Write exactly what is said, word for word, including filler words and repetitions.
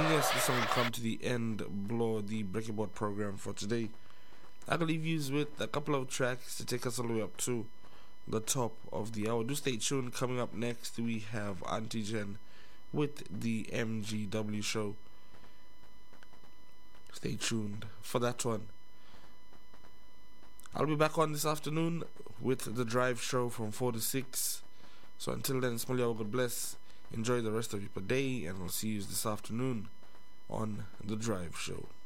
And yes, this song will come to the end, blow the Breaking Board program for today. I can leave you with a couple of tracks to take us all the way up to the top of the hour. Do stay tuned. Coming up next, we have Antigen with the M G W show. Stay tuned for that one. I'll be back on this afternoon with the Drive show from four to six. So until then, Smolya, God bless. Enjoy the rest of your day, and I'll see you this afternoon on the Drive show.